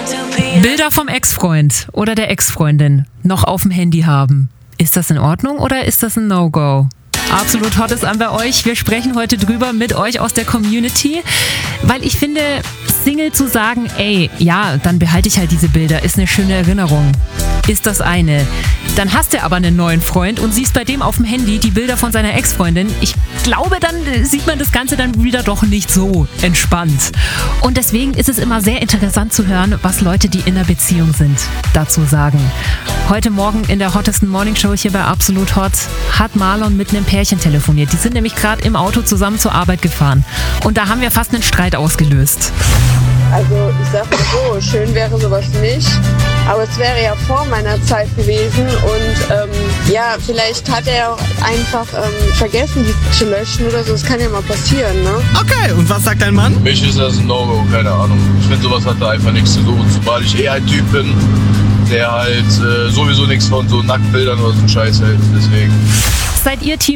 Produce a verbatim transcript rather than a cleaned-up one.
Bilder vom Ex-Freund oder der Ex-Freundin noch auf dem Handy haben. Ist das in Ordnung oder ist das ein No-Go? Absolut hot ist an bei euch. Wir sprechen heute drüber mit euch aus der Community, weil ich finde, Single zu sagen, ey, ja, dann behalte ich halt diese Bilder, ist eine schöne Erinnerung, ist das eine. Dann hast du aber einen neuen Freund und siehst bei dem auf dem Handy die Bilder von seiner Ex-Freundin. Ich glaube, dann sieht man das Ganze dann wieder doch nicht so entspannt. Und deswegen ist es immer sehr interessant zu hören, was Leute, die in einer Beziehung sind, dazu sagen. Heute Morgen in der hottesten Morningshow hier bei Absolut Hot hat Marlon mit einem Pärchen telefoniert. Die sind nämlich gerade im Auto zusammen zur Arbeit gefahren. Und da haben wir fast einen Streit ausgelöst. Also ich sag mal so, schön wäre sowas nicht, aber es wäre ja vor meiner Zeit gewesen und ähm, ja, vielleicht hat er auch einfach ähm, vergessen, die zu löschen oder so, das kann ja mal passieren, ne? Okay, und was sagt dein Mann? Für mich ist das ein No-Go, keine Ahnung. Ich finde, sowas hat da einfach nichts zu tun, zumal ich eh ein Typ bin, der halt äh, sowieso nichts von so Nacktbildern oder so Scheiß hält, deswegen. Seid ihr Team